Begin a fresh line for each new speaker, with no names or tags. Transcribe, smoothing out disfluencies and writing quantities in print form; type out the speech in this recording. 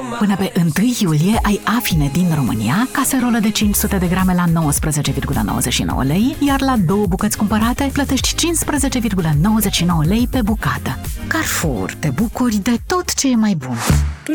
Până pe 1 iulie ai Afine din România, caserolă de 500 de grame la 19,99 lei, iar la 2 bucăți cumpărate plătești 15,99 lei pe bucată. Carrefour, te bucuri de tot ce e mai bun.